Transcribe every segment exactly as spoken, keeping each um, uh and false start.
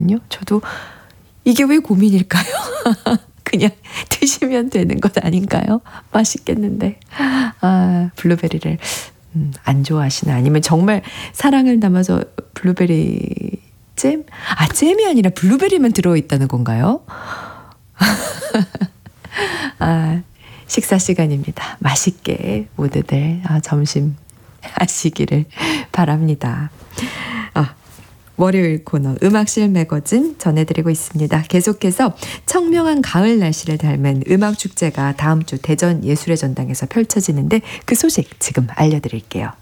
저도 이게 왜 고민일까요? 그냥 드시면 되는 것 아닌가요? 맛있겠는데. 아, 블루베리를 음, 안 좋아하시나? 아니면 정말 사랑을 담아서 블루베리 잼? 아, 잼이 아니라 블루베리만 들어있다는 건가요? 아, 식사 시간입니다. 맛있게 모두들 아, 점심 하시기를 바랍니다. 아, 월요일 코너 음악실 매거진 전해드리고 있습니다. 계속해서 청명한 가을 날씨를 닮은 음악축제가 다음 주 대전 예술의 전당에서 펼쳐지는데 그 소식 지금 알려드릴게요.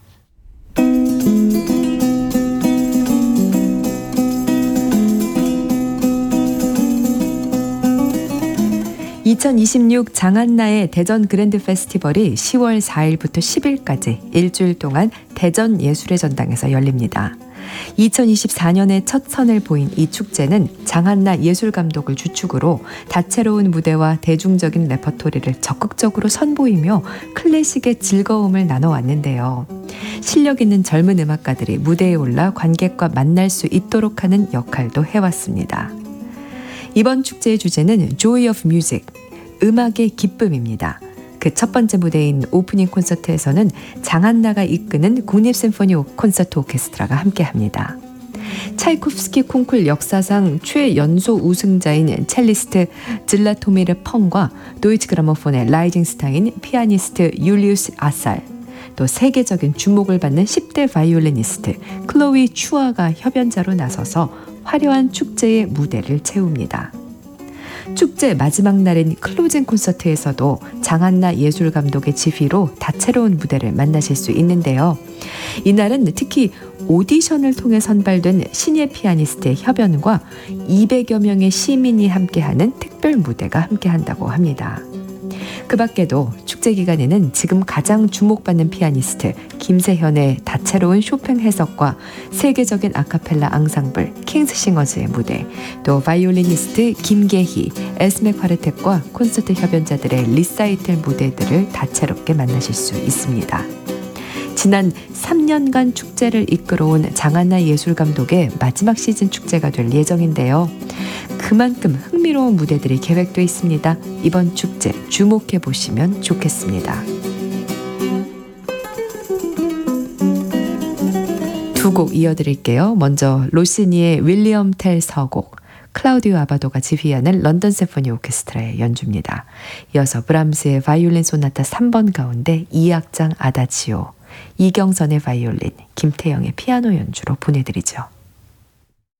이천이십육 장한나의 대전 그랜드 페스티벌이 시월 사일부터 십일까지 일주일 동안 대전 예술의 전당에서 열립니다. 이천이십사년에 첫 선을 보인 이 축제는 장한나 예술감독을 주축으로 다채로운 무대와 대중적인 레퍼토리를 적극적으로 선보이며 클래식의 즐거움을 나눠왔는데요. 실력 있는 젊은 음악가들이 무대에 올라 관객과 만날 수 있도록 하는 역할도 해왔습니다. 이번 축제의 주제는 Joy of Music, 음악의 기쁨입니다. 그 첫 번째 무대인 오프닝 콘서트에서는 장한나가 이끄는 국립심포니 콘서트 오케스트라가 함께합니다. 차이콥스키 콩쿨 역사상 최연소 우승자인 첼리스트 질라토미르 펑과 도이치 그라모폰의 라이징 스타인 피아니스트 율리우스 아살, 또 세계적인 주목을 받는 십 대 바이올리니스트 클로이 추아가 협연자로 나서서 화려한 축제의 무대를 채웁니다. 축제 마지막 날인 클로징 콘서트에서도 장한나 예술감독의 지휘로 다채로운 무대를 만나실 수 있는데요. 이날은 특히 오디션을 통해 선발된 신예 피아니스트의 협연과 이백여 명의 시민이 함께하는 특별 무대가 함께한다고 합니다. 그 밖에도 축제 기간에는 지금 가장 주목받는 피아니스트 김세현의 다채로운 쇼팽 해석과 세계적인 아카펠라 앙상블 킹스싱어즈의 무대, 또 바이올리니스트 김계희, 에스메 콰르텟과 콘서트 협연자들의 리사이틀 무대들을 다채롭게 만나실 수 있습니다. 지난 삼 년간 축제를 이끌어온 장한나 예술감독의 마지막 시즌 축제가 될 예정인데요. 그만큼 흥미로운 무대들이 계획돼 있습니다. 이번 축제 주목해 보시면 좋겠습니다. 두 곡 이어드릴게요. 먼저 로시니의 윌리엄 텔 서곡, 클라우디오 아바도가 지휘하는 런던 심포니 오케스트라의 연주입니다. 이어서 브람스의 바이올린 소나타 삼 번 가운데 이 악장 아다지오, 이경선의 바이올린, 김태영의 피아노 연주로 보내드리죠.